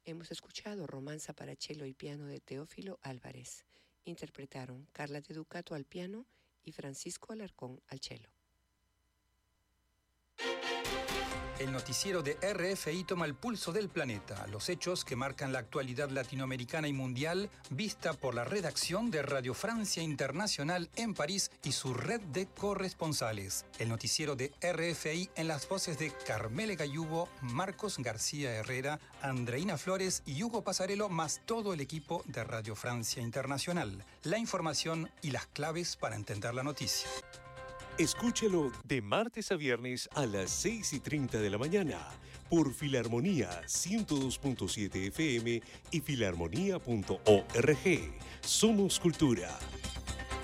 Hemos escuchado Romanza para cello y piano de Teófilo Álvarez. Interpretaron Carla de Ducato al piano y Francisco Alarcón al cello. El noticiero de RFI toma el pulso del planeta, los hechos que marcan la actualidad latinoamericana y mundial, vista por la redacción de Radio Francia Internacional en París y su red de corresponsales. El noticiero de RFI en las voces de Carmele Gallubo, Marcos García Herrera, Andreina Flores y Hugo Pasarello, más todo el equipo de Radio Francia Internacional. La información y las claves para entender la noticia. Escúchelo de martes a viernes a las 6:30 de la mañana por Filarmonía 102.7 FM y filarmonía.org. Somos Cultura.